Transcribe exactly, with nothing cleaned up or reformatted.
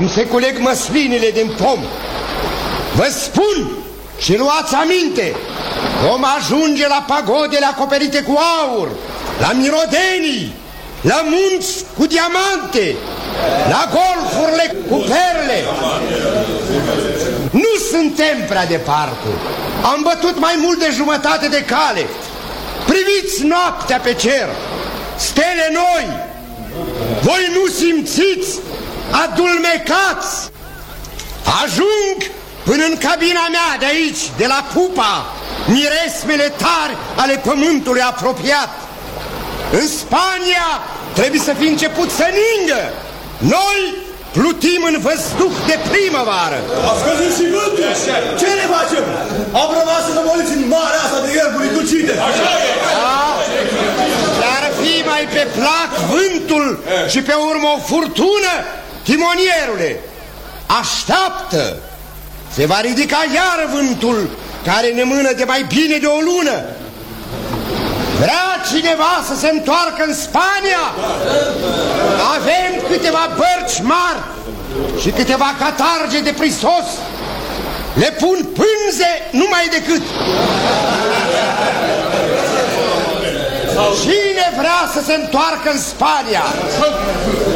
cum se culeg măslinile din pom. Vă spun și luați aminte, vom ajunge la pagodele acoperite cu aur, la mirodenii, la munți cu diamante, la golfurile cu perle. Nu suntem prea departe. Am bătut mai mult de jumătate de cale. Priviți noaptea pe cer, stele noi. Voi nu simțiți? Adulmecați. Ajung până în cabina mea de aici, de la pupa, miresmele tari ale pământului apropiat. În Spania trebuie să fi început să ningă. Noi plutim în văzduh de primăvară. A scăzut și vântul. Ce ne facem? Am rămas înămoliți în marea asta de ierburi ducite. Așa e. Da, dar fi mai pe plac vântul și pe urmă o furtună, timonierule. Așteaptă. Se va ridica iar vântul care ne mână de mai bine de o lună. Vrea cineva să se întoarcă în Spania? Avem câteva bărci mari și câteva catarge de prisos. Le pun pânze numai decât. Cine vrea să se întoarcă în Spania?